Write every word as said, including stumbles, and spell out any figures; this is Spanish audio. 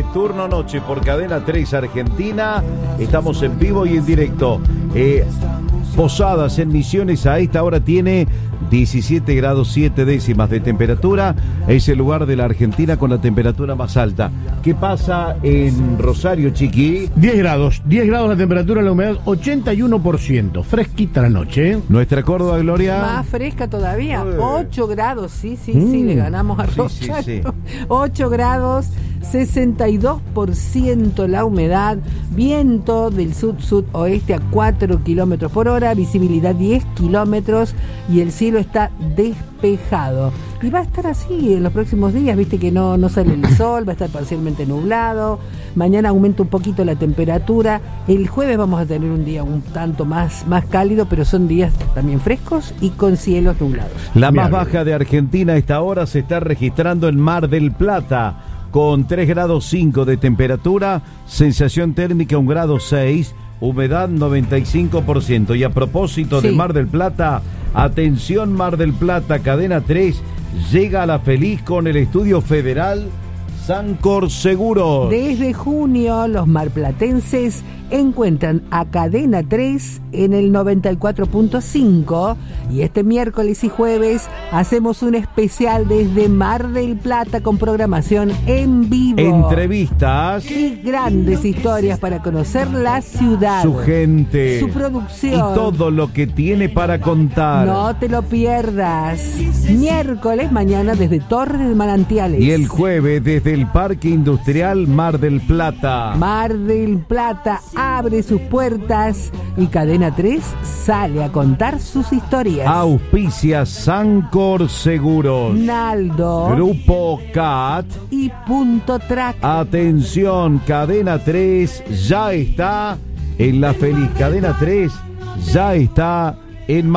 Turno Noche por Cadena tres Argentina. Estamos en vivo y en directo. Eh, Posadas en Misiones a esta hora tiene diecisiete grados siete décimas de temperatura. Es el lugar de la Argentina con la temperatura más alta. ¿Qué pasa en Rosario, Chiqui? diez grados, diez grados la temperatura, la humedad ochenta y uno por ciento. Fresquita la noche, ¿eh? Nuestra Córdoba, Gloria. Más fresca todavía, Uy. ocho grados, sí, sí, Mm. sí, le ganamos a Sí, Rosario. sí, sí. ocho grados, sesenta y dos por ciento la humedad, viento del sud-sudoeste a cuatro kilómetros por hora, visibilidad diez kilómetros y el cielo está despejado. Y va a estar así en los próximos días, viste que no, no sale el sol, va a estar parcialmente nublado. Mañana aumenta un poquito la temperatura. El jueves vamos a tener un día un tanto más, más cálido, pero son días también frescos y con cielos nublados. La más Bien. baja de Argentina a esta hora se está registrando en Mar del Plata, con tres grados cinco de temperatura, sensación térmica un grado seis, humedad noventa y cinco por ciento. Y a propósito de Sí. Mar del Plata, atención Mar del Plata, Cadena tres llega a la feliz con el estudio federal Sancor Seguros. Desde junio, los marplatenses encuentran a Cadena tres en el noventa y cuatro punto cinco y este miércoles y jueves hacemos un especial desde Mar del Plata con programación en vivo. Entrevistas, Y grandes historias para conocer la ciudad, su gente, su producción. y todo lo que tiene para contar. No te lo pierdas. Miércoles mañana desde Torres de Manantiales. Y el jueves desde el Parque Industrial Mar del Plata. Mar del Plata abre sus puertas y Cadena tres sale a contar sus historias. Auspicia Sancor Seguros. Naldo Grupo C A T. y Punto Track. Atención, Cadena tres ya está en la feliz. Cadena tres ya está en